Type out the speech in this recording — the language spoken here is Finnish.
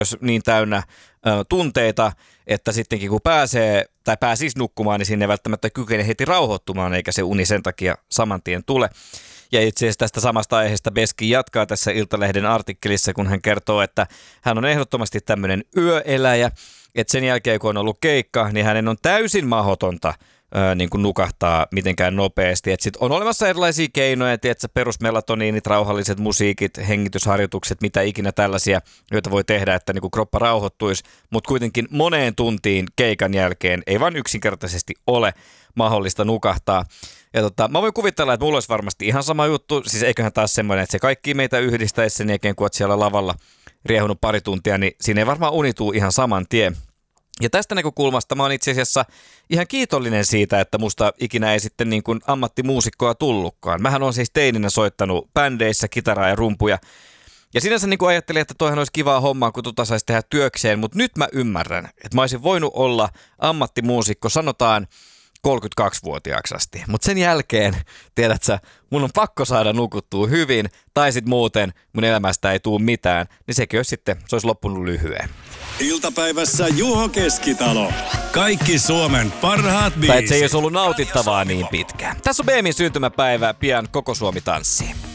niin täynnä tunteita, että sittenkin kun pääsee tai pääsisi nukkumaan, niin sinne ei välttämättä kykene heti rauhoittumaan, eikä se uni sen takia saman tien tule. Ja itse asiassa tästä samasta aiheesta Beski jatkaa tässä Iltalehden artikkelissa, kun hän kertoo, että hän on ehdottomasti tämmöinen yöeläjä, että sen jälkeen kun on ollut keikka, niin hänen on täysin mahdotonta niin kuin nukahtaa mitenkään nopeasti. Et sit on olemassa erilaisia keinoja, tiedätkö, perusmelatoniinit, rauhalliset musiikit, hengitysharjoitukset, mitä ikinä tällaisia, joita voi tehdä, että niin kuin kroppa rauhoittuisi, mutta kuitenkin moneen tuntiin keikan jälkeen ei vaan yksinkertaisesti ole mahdollista nukahtaa. Ja mä voin kuvitella, että mulla olisi varmasti ihan sama juttu, siis eiköhän taas semmoinen, että se kaikki meitä yhdistäisi sen jälkeen, kun oot siellä lavalla riehunut pari tuntia, niin siinä ei varmaan unituu ihan saman tien. Ja tästä näkökulmasta mä oon itse asiassa ihan kiitollinen siitä, että musta ikinä ei sitten niin kuin ammattimuusikkoa tullutkaan. Mähän on siis teininä soittanut bändeissä kitaraa ja rumpuja. Ja sinänsä niin kuin ajattelin, että toihan olisi kivaa hommaa, kun saisi tehdä työkseen, mutta nyt mä ymmärrän, että mä olisin voinut olla ammattimuusikko, sanotaan 32-vuotiaaksi asti. Mutta sen jälkeen, tiedätkö, mun on pakko saada nukuttua hyvin, tai sitten muuten mun elämästä ei tule mitään, niin sekin olisi sitten, se olisi loppunut lyhyen. Iltapäivässä Juho Keskitalo. Kaikki Suomen parhaat biisit. Tai se ei olisi ollut nautittavaa niin pitkään. Tässä on BMin syntymäpäivä, pian koko Suomi tanssii.